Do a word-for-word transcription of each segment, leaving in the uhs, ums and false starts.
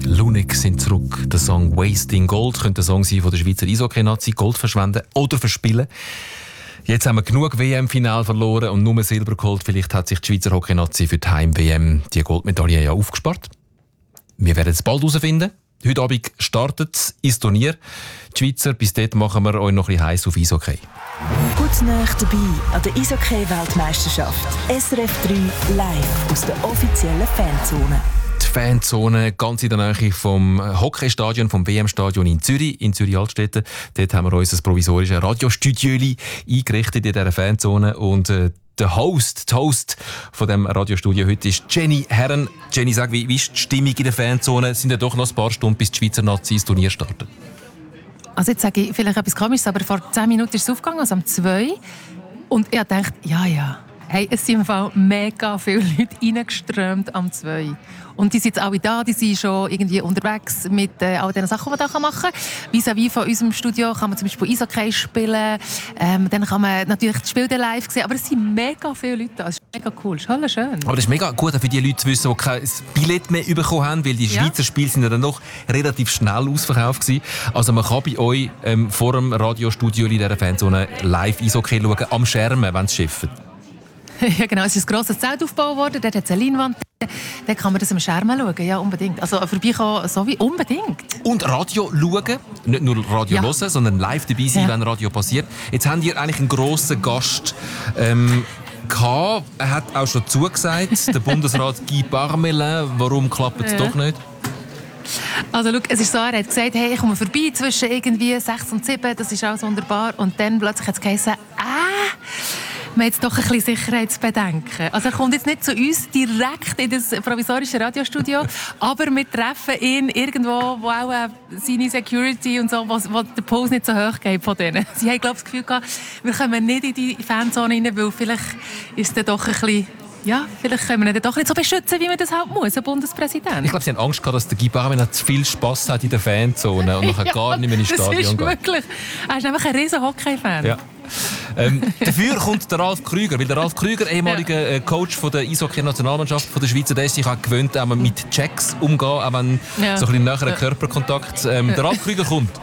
Lunik sind zurück. Der Song «Wasting Gold» könnte ein Song sein von der Schweizer Eishockey-Nazi. Gold verschwenden oder verspielen. Jetzt haben wir genug W M-Final verloren und nur Silber geholt. Vielleicht hat sich die Schweizer Hockey-Nazi für die Heim-W M die Goldmedaille ja aufgespart. Wir werden es bald herausfinden. Heute Abend startet ins Turnier. Die Schweizer, bis dort machen wir euch noch ein bisschen heiß auf Eishockey. Gut nah dabei an der Eishockey-Weltmeisterschaft. S R F drei live aus der offiziellen Fanzone. Die Fanzone ganz in der Nähe vom Hockeystadion, vom W M-Stadion in Zürich, in Zürich-Altstetten. Dort haben wir uns ein provisorisches Radiostudio eingerichtet in dieser Fanzone. Und äh, der Host, die Host von dem Radiostudio heute ist Jenny Herren. Jenny, sag, wie, wie ist die Stimmung in der Fanzone? Es sind ja doch noch ein paar Stunden, bis die Schweizer Nazi ins Turnier starten. Also jetzt sage ich vielleicht etwas Komisches, aber vor zehn Minuten ist es aufgegangen, also um zwei. Und ich dachte, ja, ja. Hey, es sind im Fall mega viele Leute reingeströmt am zwei. Und die sind jetzt alle da, die sind schon irgendwie unterwegs mit äh, all den Sachen, die man hier machen kann. Vis-à-vis von unserem Studio kann man zum Beispiel Eishockey spielen. Ähm, dann kann man natürlich das Spiel live sehen. Aber es sind mega viele Leute da. Es ist mega cool. Es ist alles schön. Aber das ist mega gut für die Leute zu wissen, die kein Billett mehr bekommen haben, weil die ja. Schweizer Spiele sind ja dann noch relativ schnell ausverkauft gewesen. Also man kann bei euch ähm, vor dem Radiostudio in dieser Fanzone live Eishockey schauen, am Schermen, wenn es schifft. Ja, genau. Es ist ein grosses Zelt aufgebaut worden. Dort hat es eine Leinwand. Dann kann man das am Scherm schauen. Ja, unbedingt. Also vorbeikommen, so wie unbedingt. Und Radio schauen. Nicht nur Radio ja. hören, sondern live dabei sein, ja. wenn Radio passiert. Jetzt habt ihr eigentlich einen grossen Gast ähm, gehabt. Er hat auch schon zugesagt, der Bundesrat Guy Parmelin. Warum klappt es ja. doch nicht? Also, schau, es ist so, er hat gesagt, hey, ich komme vorbei zwischen irgendwie sechs und sieben, das ist alles wunderbar. Und dann plötzlich hat es geheißen, ah, wir haben jetzt doch ein bisschen Sicherheitsbedenken. Also er kommt jetzt nicht zu uns direkt in das provisorische Radiostudio, aber wir treffen ihn irgendwo, wo auch äh, seine Security und so, wo, wo der Puls nicht so hoch geht von denen. Sie haben, glaube ich, das Gefühl gehabt, wir kommen nicht in die Fanzone rein, weil vielleicht ist es doch ein bisschen... Ja, vielleicht können wir ihn doch nicht so beschützen, wie man das halt muss, ein Bundespräsident. Ich glaube, sie haben Angst gehabt, dass der Guy Parmelin zu viel Spass hat in der Fanzone und nachher ja, gar nicht mehr ins Stadion geht. Das ist wirklich. Er ist nämlich ein riesen Hockey-Fan. Ja. ähm, dafür kommt der Ralf Krüger, weil der Ralf Krüger, ehemaliger ja. Coach von der Eishockey-Nationalmannschaft von der Schweiz, der ist sich auch gewöhnt, auch mit Checks umgehen, auch wenn ja. so ein bisschen näherer ja. Körperkontakt. Ähm, der Ralf Krüger kommt.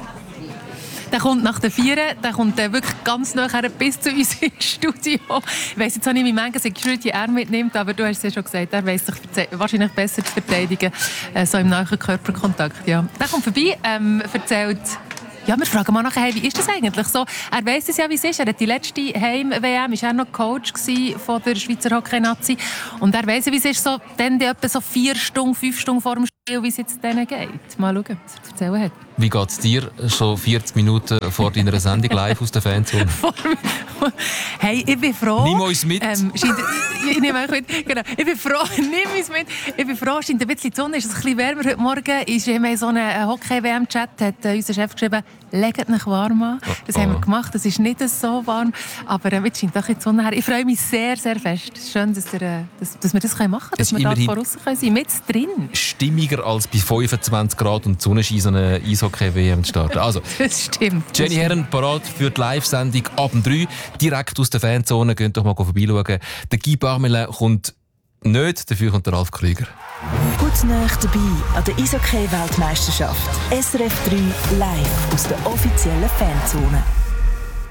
Der kommt nach den Vieren, der kommt äh, wirklich ganz nah bis zu uns ins Studio. Ich weiss jetzt auch nicht, wie manche Security er mitnimmt, aber du hast es ja schon gesagt, er weiss sich wahrscheinlich besser zu verteidigen, äh, so im nahen Körperkontakt. Ja. Der kommt vorbei, ähm, erzählt... Ja, wir fragen mal nachher, hey, wie ist das eigentlich so? Er weiss es ja, wie es ist. Er hat die letzte Heim-W M, war er noch Coach von der Schweizer Hockey-Nazi. Und er weiss, wie es ist, so, dann etwa so vier Stunden, fünf Stunden vor dem Spiel, wie es jetzt denen geht. Mal schauen, was er zu erzählen hat. Wie geht es dir schon vierzig Minuten vor deiner Sendung live aus der Fanzone? Hey, ich bin froh. Nimm uns mit. Ähm, scheint, ich nehme euch mit. Genau. Ich bin froh, nimm uns mit. Ich bin froh, scheint ein bisschen die Sonne, ist es ein bisschen wärmer heute Morgen. Ist in so einem Hockey-W M-Chat hat äh, unser Chef geschrieben, legt euch warm an. Das oh. haben wir gemacht. Es ist nicht so warm, aber äh, jetzt scheint doch die Sonne her. Ich freue mich sehr, sehr fest. Es ist schön, dass, ihr, äh, dass, dass wir das machen können, dass wir da voraus sein können, mit drin. Stimmiger als bei fünfundzwanzig Grad und Sonnenschein so eine Eishockey-W M zu starten. Also, das stimmt. Jenny Herren, parat für die Live-Sendung ab um drei. Direkt aus der Fanzone. Könnt doch mal vorbeischauen. Der Guy Parmelin kommt nicht, dafür kommt der Ralf Krüger. Gut nah dabei an der Eishockey-Weltmeisterschaft. S R F drei live aus der offiziellen Fanzone.